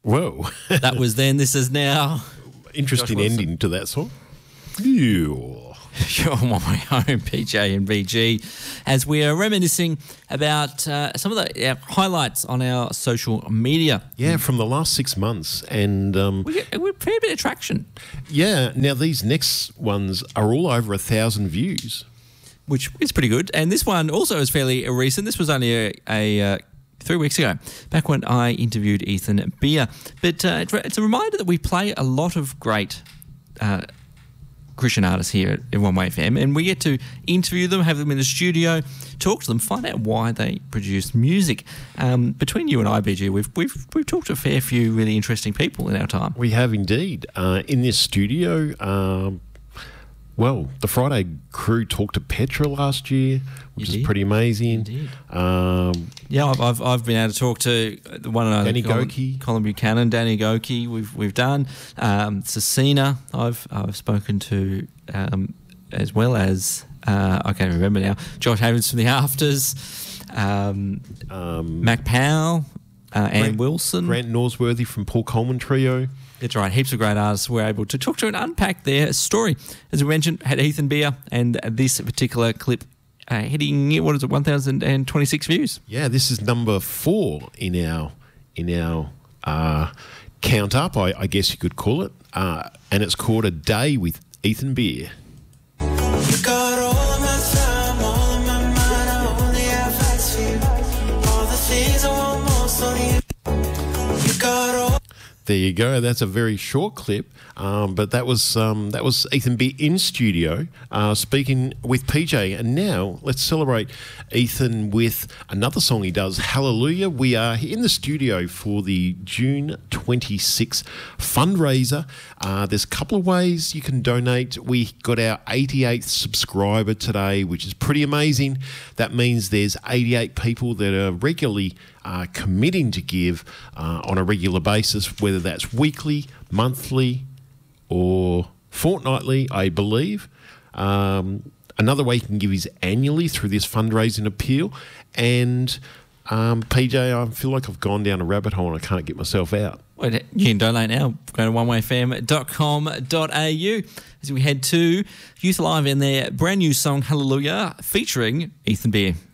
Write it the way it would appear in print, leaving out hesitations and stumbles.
Whoa. That was then, this is now. Interesting ending to that song. Ew. You're on my way home, PJ and BG, as we are reminiscing about some of the highlights on our social media. Yeah, from the last 6 months. And We're a fair bit of traction. yeah, now these next ones are all over 1,000 views. Which is pretty good. And this one also is fairly recent. This was only a 3 weeks ago, back when I interviewed Ethan Beer. But it's a reminder that we play a lot of great Christian artists here at One Way FM, and we get to interview them, have them in the studio, talk to them, find out why they produce music. Between you and I, BG, we've talked to a fair few really interesting people in our time. We have indeed. In this studio, well, the Friday crew talked to Petra last year, which is pretty amazing. Indeed. Yeah, I've been able to talk to the one and only Danny Goki, Colin Buchanan, Danny Goki. We've done Cecina. I've spoken to as well as I can't remember now. Josh Havens from the Afters, Mac Powell, Ann Wilson, Grant Norsworthy from Paul Coleman Trio. That's right. Heaps of great artists were able to talk to and unpack their story. As we mentioned, had Ethan Beer, and this particular clip hitting 1,026 views. Yeah, this is number 4 in our count up, I guess you could call it, and it's called A Day with Ethan Beer. You got all of my time, all of my mind, I only have eyes for you. All the things I want most of you. You got all. There you go. That's a very short clip, but that was Ethan Beer in studio speaking with PJ. And now let's celebrate Ethan with another song he does, Hallelujah. We are in the studio for the June 26th fundraiser. There's a couple of ways you can donate. We got our 88th subscriber today, which is pretty amazing. That means there's 88 people that are regularly committing to give on a regular basis, whether that's weekly, monthly, or fortnightly, I believe. Another way you can give is annually through this fundraising appeal. And PJ, I feel like I've gone down a rabbit hole and I can't get myself out. Well, you can donate now. Go to onewayfm.com.au as we head to Youth Alive and their brand new song, Hallelujah, featuring Ethan Beer.